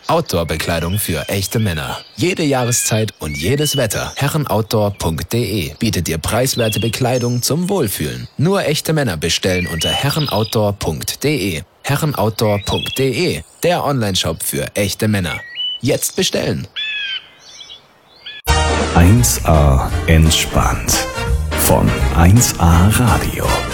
Outdoor-Bekleidung für echte Männer. Jede Jahreszeit und jedes Wetter. Herrenoutdoor.de bietet dir preiswerte Bekleidung zum Wohlfühlen. Nur echte Männer bestellen unter herrenoutdoor.de. Herrenoutdoor.de, der Onlineshop für echte Männer. Jetzt bestellen. 1A entspannt von 1A Radio.